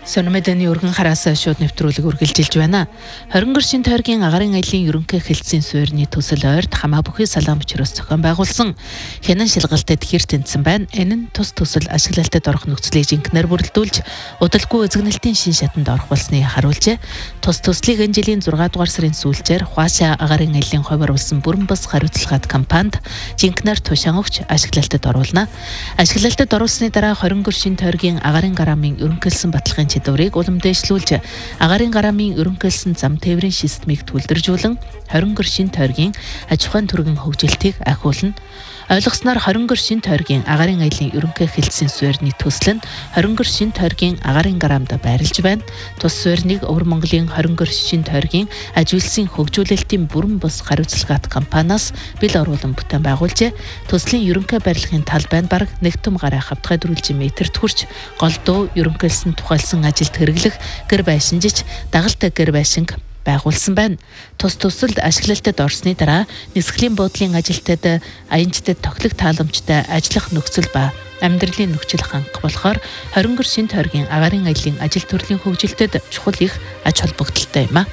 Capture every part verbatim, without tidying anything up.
Сономеданы өргөн хараас шууд нэвтрүүлэг үргэлжилж байна. Хорин гэршин тойргийн агарын аялын ерөнхий хэлтсийн суурьны төсөл ойрт хамаа бүхий салаан бичрөөс зохион байгуулсан хянан шалгалтад хэр тэнцсэн байна. Энэ нь тус төсөл ашиглалтад орох нөхцөлийг жинхнээр бүрэлдүүлж, удалгүй эзэгнэлтийн шин шатанд орох болсныг харуулжээ. Тус төслийг энэ жилийн зургаан дугаар сарын сүүлчээр Хуаша агарын аялын хувь оруулсан бүрэн бус хариуцлагат компанид жинхнээр тушаан өгч ашиглалтад оруулна. Ашиглалтад оруулсны дараа хорин гэршин тойргийн агарын гараамын ерөнхийлсөн баталгын чадварыг уламжлуулж, агарын гараамын ерөнхийлсөн зам тээврийн системийг түлдэржүүлэн хорин гэршин тойргийн аж ахуйн түргэн хөгжилтийг ахиулна. Ойлгосноор хорин гэршин тойргийн агарын аялын ерөнхий хэлтсийн суурьны төсөл нь хорин гэршин тойргийн агарын гараамд байрлаж байна. Тус суурьныг Өвөр Монголын хорин гэршин тойргийн аж үйлсийн хөгжүүлэлтийн бүрэн бус хариуцлагат компаниас бэл оруулан бүтээн байгуулжээ. Төслийн ерөнхий барилгын талбайд бараг нэг том гараа хавтгай дөрвөлжин метрт хүрч, голдуу ерөнхийлсөн тухайлсан ажилд хэрэглэх гэр байшинжиж, дагалт гэр байшинг байгуулсан байна. Тус төсөлд ашиглалтад орсны дараа нисгэлийн буудлын ажилтнууд аянчдад тоглох тааламжтай ажиллах нөхцөл ба амьдралын нөхцөл хангах болохоор хорин гэршин тойргийн агарын аялын ажил төрлийн хөгжилтэд чухал их ач холбогдолтой юм а.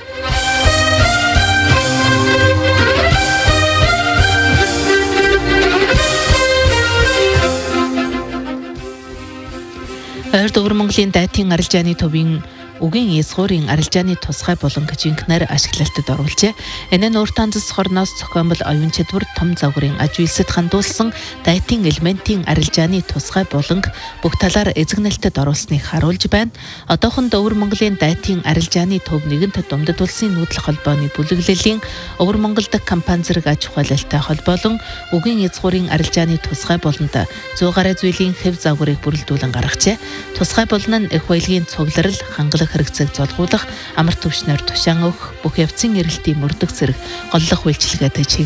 Ойрд Өвөр Монголын дайтын арилжааны төвийн үгийн язгуурын арилжааны тусгай болон жинхнээр ашиглалтад оруулжээ. Энэ нь урт анзас хорноос зохиомл оюун чадвар том загварын аж үйлсэд хандуулсан дайтын элементийн арилжааны тусгай болон бүх талаар эзэгнэлтэд оруулсныг харуулж байна. Одоохонд Өвөр Монголын дайтын арилжааны төв нэгэнт Думдад улсын нүүдлэх холбооны бүлэглэлийн Өвөр Монгол дахь компани зэрэг аж ахуйлалтай холбоолон үгийн язгуурын арилжааны тусгай болонд зуун гаруй зүйлийн хэв загварыг бүрэлдүүлэн гаргажээ. Тусгай болон нь их баялагын цугларал, хангалах хэрэгцээг золгуулах, амар түвшнээр тушаан өгөх, бүх явцын эрэлтийн мөрдөх зэрэг голлох үйлчилгээтэй